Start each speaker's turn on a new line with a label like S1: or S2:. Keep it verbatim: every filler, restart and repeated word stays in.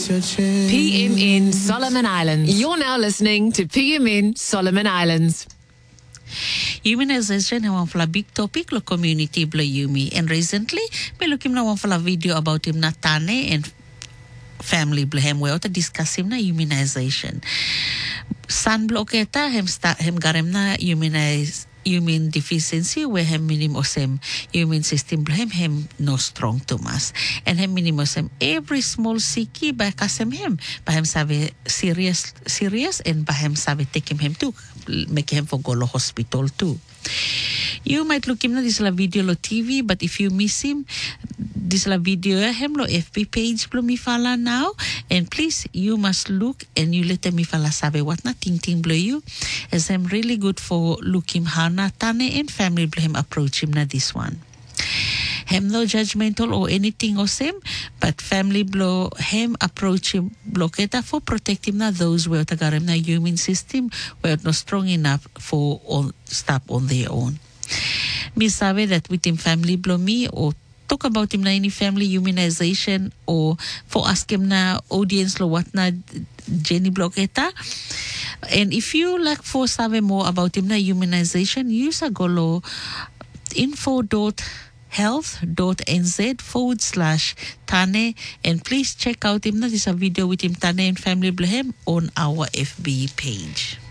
S1: P M N Solomon Islands. You're now listening to P M N Solomon Islands.
S2: Immunization is one of the big topic lo community blo Yumi. And recently, me looking na one of the video about him na Tane and family blo hem we to discuss him na immunization. San bloketa hem sta hem garem na immunize immune deficiency where hem minimosem immune system hem hem no strong to mas and hem minimosem every small siki by kasem hem by hem sabe serious serious and by hem sabe take him hem too make him for go to hospital too. You might look him na this la video lo T V, but if you miss him, this la video him lo F B page blo mi fala now, and please you must look and you let me fala sabe what na ting ting blo you, as I'm really good for look him hana Tane and family blo him approach him na this one. Him no judgmental or anything or same, but family blow him approach him blocketa for protect him na those where tagarem na immune system were not strong enough for on stop on their own. Me sabe that with him family blow me or talk about him na any family immunization or for ask him na audience lo what na Jenny blocketa. And if you like for sabe more about him na immunization, use a golo info dot health.nz forward slash Tane, and please check out him. This is a video with him Tane and family Blehem on our F B page.